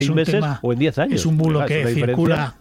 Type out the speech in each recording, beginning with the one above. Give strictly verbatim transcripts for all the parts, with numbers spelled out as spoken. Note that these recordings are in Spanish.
seis meses tema, o en diez años. Es un bulo que circula...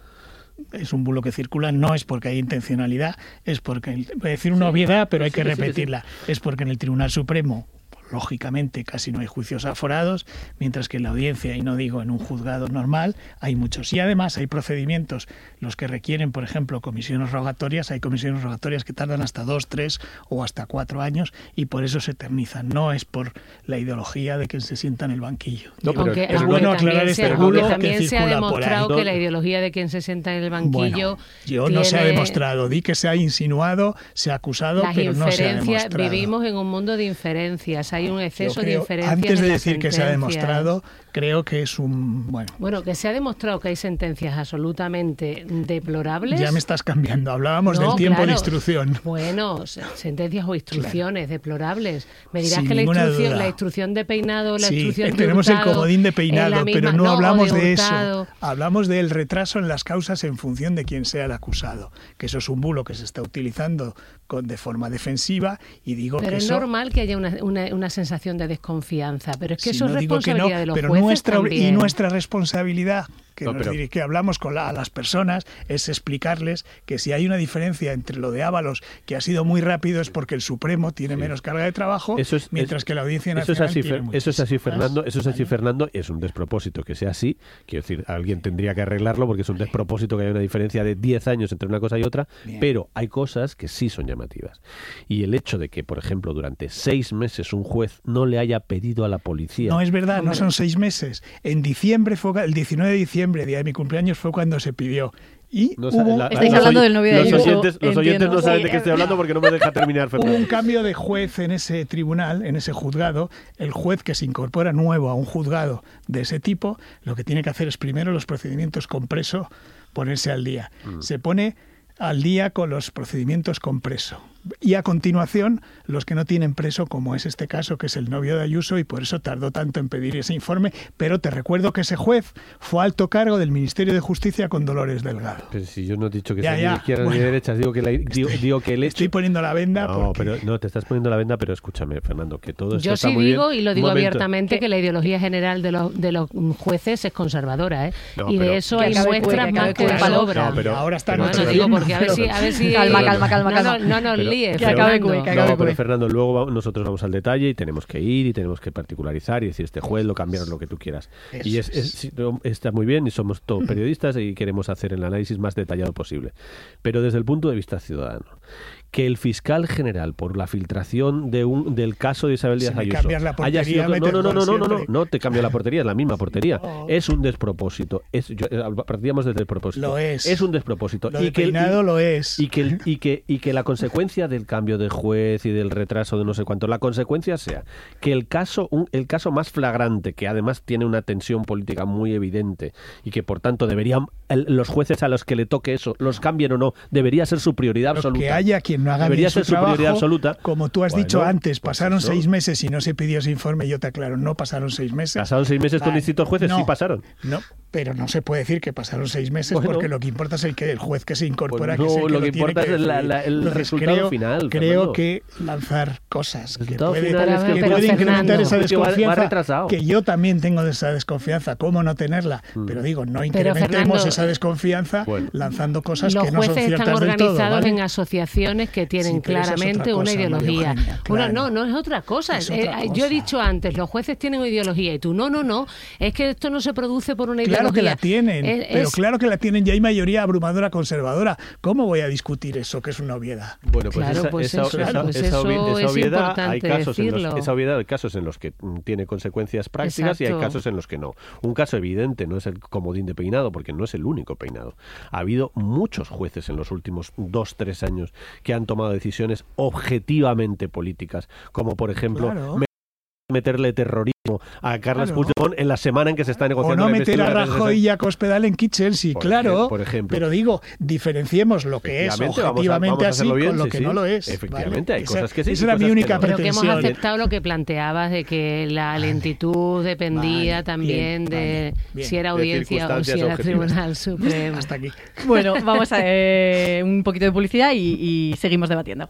Es un bulo que circula, no es porque hay intencionalidad, es porque, voy a decir una sí, obviedad, pero hay sí, que repetirla, sí, sí, sí. Es porque en el Tribunal Supremo, lógicamente, casi no hay juicios aforados, mientras que en la audiencia, y no digo en un juzgado normal, hay muchos. Y además hay procedimientos, los que requieren, por ejemplo, comisiones rogatorias, hay comisiones rogatorias que tardan hasta dos, tres o hasta cuatro años y por eso se eternizan. No es por la ideología de quien se sienta en el banquillo. No, pero aunque, es bueno aclarar este bulo que también se ha demostrado que la ideología de quien se sienta en el banquillo... Bueno, yo tiene... no se ha demostrado, di que se ha insinuado, se ha acusado, Las pero no se ha demostrado. Vivimos en un mundo de inferencias, hay un exceso creo, de inferencias. Antes de decir que se ha demostrado, creo que es un... Bueno, bueno, que se ha demostrado que hay sentencias absolutamente deplorables. Ya me estás cambiando, hablábamos no, del tiempo claro. de instrucción. Bueno, sentencias o instrucciones claro. deplorables. Me dirás Sin que la instrucción, duda. la instrucción de peinado, la sí, instrucción de tenemos hurtado, el comodín de peinado, misma, pero no, no hablamos de, de eso. Hablamos del retraso en las causas en función de quién sea el acusado. Que eso es un bulo que se está utilizando con, de forma defensiva y digo pero que es eso... normal que haya una, una, una sensación de desconfianza, pero es que si eso no es responsabilidad que no, de los pero jueces nuestra, también. Y nuestra responsabilidad, que, no, nos pero... diré, que hablamos con la, a las personas, es explicarles que si hay una diferencia entre lo de Ábalos, que ha sido muy rápido, es porque el Supremo tiene sí. menos carga de trabajo, eso es, mientras es, que la Audiencia Nacional eso es así, tiene Eso es así, Fernando, eso es así, Fernando, es un despropósito que sea así, quiero decir, alguien tendría que arreglarlo porque es un despropósito que haya una diferencia de diez años entre una cosa y otra, Bien. pero hay cosas que sí son llamativas. Y el hecho de que, por ejemplo, durante seis meses un juez no le haya pedido a la policía... No es verdad, Hombre. no son seis meses. En diciembre, fue el diecinueve de diciembre, día de mi cumpleaños, fue cuando se pidió. Y no, hubo, la, Estáis la, hablando los, del novio de Ayuso. Los oyentes, los oyentes no saben sí. de qué estoy hablando porque no me deja terminar, Fernando. Hubo un cambio de juez en ese tribunal, en ese juzgado. El juez que se incorpora nuevo a un juzgado de ese tipo, lo que tiene que hacer es primero los procedimientos con preso, ponerse al día. Mm. Se pone al día con los procedimientos con preso. Y a continuación, los que no tienen preso, como es este caso, que es el novio de Ayuso, y por eso tardó tanto en pedir ese informe. Pero te recuerdo que ese juez fue alto cargo del Ministerio de Justicia con Dolores Delgado. Pero si yo no he dicho que ya, sea ya. ni de izquierda bueno, ni de derechas, digo que, la, digo, estoy, digo que el hecho... Estoy poniendo la venda No, porque... pero no, te estás poniendo la venda, pero escúchame, Fernando, que todo esto yo está sí muy digo, bien. y lo digo momento. abiertamente, que la ideología general de los, de los jueces es conservadora, ¿eh? No, y pero, de eso hay muestras más que de palabra. No, pero ahora está no, no, digo porque a ver si... A ver si calma, calma, calma, calma. No, no, no, no líes, que acabe Cuy, que acabe No, pero Fernando, luego vamos, nosotros vamos al detalle y tenemos que ir y tenemos que particularizar y decir este juez lo cambiaron lo que tú quieras. Eso y es, es, es, está muy bien y somos todos periodistas y queremos hacer el análisis más detallado posible. Pero desde el punto de vista ciudadano, que el fiscal general, por la filtración de un del caso de Isabel Díaz Ayuso, haya sido... No, no, no, no, no, no, no, no te cambio la portería, es la misma portería. No. Es un despropósito. Es, yo, partíamos desde el propósito. Lo es. Es un despropósito. Lo y de que peinado el, y, lo es. Y que, el, y, que, y que la consecuencia del cambio de juez y del retraso de no sé cuánto, la consecuencia sea que el caso, un, el caso más flagrante, que además tiene una tensión política muy evidente y que por tanto deberían el, los jueces a los que le toque eso, los cambien o no, debería ser su prioridad Lo absoluta. Que haya quien no haga debería bien ser su su trabajo, prioridad absoluta. Como tú has bueno, dicho antes, pues pasaron eso. seis meses y no se pidió ese informe, yo te aclaro, no pasaron seis meses. ¿Pasaron seis meses vale. con distintos jueces? No, sí pasaron. No, pero no se puede decir que pasaron seis meses bueno, porque lo que importa es el que el juez que se incorpora. Pues no, que es el que lo que lo importa tiene es que la, la, el Entonces, resultado creo, final. Creo Fernando. que lanzar cosas que resultado puede, final es que, que pero puede Fernando, incrementar esa va, desconfianza, va que yo también tengo de esa desconfianza, ¿cómo no tenerla? Mm. Pero digo, no incrementemos Fernando, esa desconfianza bueno. lanzando cosas que no son ciertas del todo. Los jueces están organizados ¿vale? en asociaciones que tienen sí, claramente cosa, una ideología. Eugenia, claro. Bueno, no, no es otra cosa. Es otra eh, cosa. Yo he dicho antes, los jueces tienen ideología y tú, no, no, no, es que esto no se produce por una claro ideología. Claro que la tienen, es, pero es... claro que la tienen y hay mayoría abrumadora conservadora. ¿Cómo voy a discutir eso, que es una obviedad? Bueno, pues claro, esa, pues esa, eso, esa, pues esa, eso obvi- esa es obviedad, hay casos en decirlo. los, esa obviedad hay casos en los que tiene consecuencias prácticas Exacto. y hay casos en los que no. Un caso evidente no es el comodín de peinado, porque no es el único peinado. Ha habido muchos jueces en los últimos dos, tres años que han tomado decisiones objetivamente políticas, como por ejemplo... Claro. meterle terrorismo a Carles claro. Puigdemont en la semana en que se está negociando o no la meter a Rajoy y a Cospedal en Kitchen, sí, por claro, ejemplo, por ejemplo. pero digo, diferenciemos lo que es objetivamente vamos a, vamos así bien, con lo sí, que sí. no lo es. Efectivamente, ¿vale? hay esa, cosas que sí. Esa era mi única que no. Pero que pretensión. hemos aceptado lo que planteabas de que la vale. lentitud dependía vale, también bien, de vale, si era audiencia o si era Tribunal Supremo. Hasta aquí. Bueno, vamos a eh, un poquito de publicidad y, y seguimos debatiendo.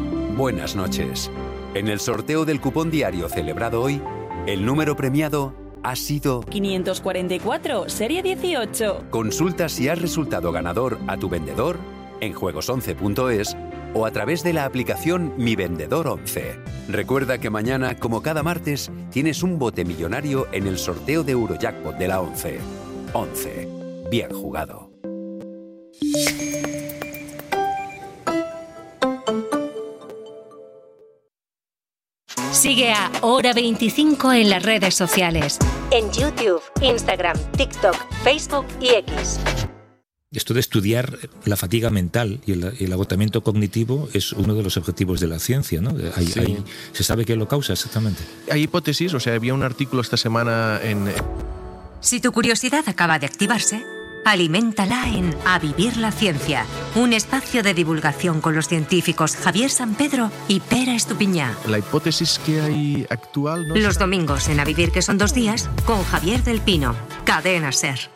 Buenas noches. En el sorteo del cupón diario celebrado hoy, el número premiado ha sido quinientos cuarenta y cuatro, serie dieciocho. Consulta si has resultado ganador a tu vendedor en juegos once punto es o a través de la aplicación Mi Vendedor once. Recuerda que mañana, como cada martes, tienes un bote millonario en el sorteo de Eurojackpot de la once. once. Bien jugado. Sigue a Hora veinticinco en las redes sociales. En YouTube, Instagram, TikTok, Facebook y X. Esto de estudiar la fatiga mental y el, el agotamiento cognitivo es uno de los objetivos de la ciencia, ¿no? Hay, sí. hay, ¿Se sabe qué lo causa exactamente? Hay hipótesis, o sea, había un artículo esta semana en... Si tu curiosidad acaba de activarse, aliméntala en A Vivir la Ciencia, un espacio de divulgación con los científicos Javier Sampedro y Pera Estupiñá. La hipótesis que hay actual... ¿no? Los domingos en A Vivir, que son dos días, con Javier del Pino, Cadena SER.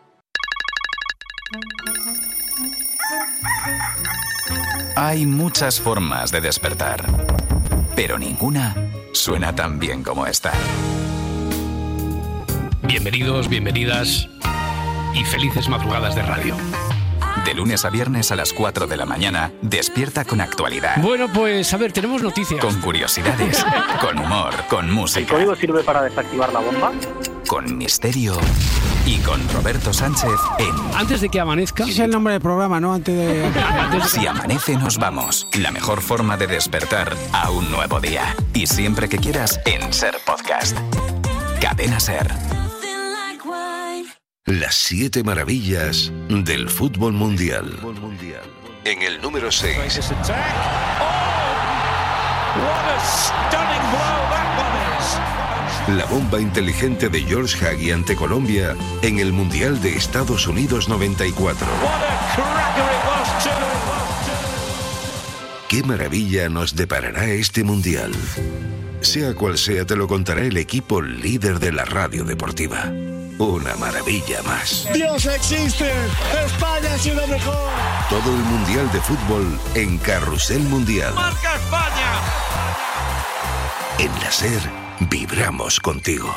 Hay muchas formas de despertar, pero ninguna suena tan bien como esta. Bienvenidos, bienvenidas y felices madrugadas de radio. De lunes a viernes a las cuatro de la mañana, despierta con actualidad. Bueno, pues a ver, tenemos noticias. Con curiosidades, con humor, con música. ¿El código sirve para desactivar la bomba? Con misterio y con Roberto Sánchez en... Antes de que amanezca... Ese es el nombre del programa, ¿no? Antes de... Si amanece, nos vamos. La mejor forma de despertar a un nuevo día. Y siempre que quieras, en SER Podcast. Cadena SER. Las siete maravillas del fútbol mundial. En el número seis. La bomba inteligente de George Hagi ante Colombia en el Mundial de Estados Unidos noventa y cuatro. ¿Qué maravilla nos deparará este Mundial? Sea cual sea, te lo contará el equipo líder de la radio deportiva. Una maravilla más. ¡Dios existe! ¡España ha sido mejor! Todo el Mundial de Fútbol en Carrusel Mundial. ¡Marca España! En la SER, vibramos contigo.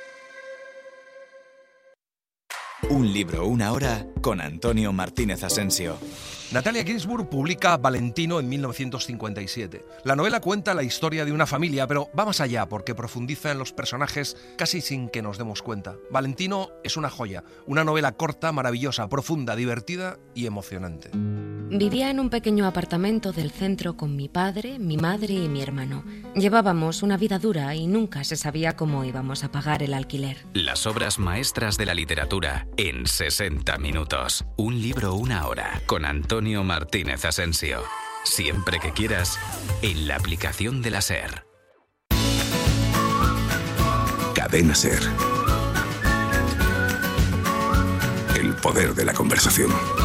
Un libro, una hora, con Antonio Martínez Asensio. Natalia Ginzburg publica Valentino en mil novecientos cincuenta y siete. La novela cuenta la historia de una familia, pero va más allá porque profundiza en los personajes casi sin que nos demos cuenta. Valentino es una joya, una novela corta, maravillosa, profunda, divertida y emocionante. Vivía en un pequeño apartamento del centro con mi padre, mi madre y mi hermano. Llevábamos una vida dura y nunca se sabía cómo íbamos a pagar el alquiler. Las obras maestras de la literatura en sesenta minutos. Un libro, una hora, con Antonio Martínez Asensio. Siempre que quieras, en la aplicación de la SER. Cadena SER. El poder de la conversación.